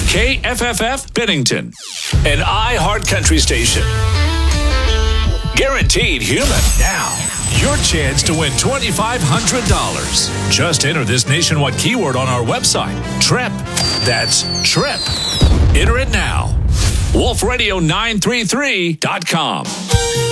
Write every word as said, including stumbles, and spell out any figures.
K F F F Bennington, an iHeart Country station. Guaranteed human. Now, your chance to win twenty-five hundred dollars. Just enter this nationwide keyword on our website, TRIP. That's TRIP. Enter it now. wolf radio nine three three dot com.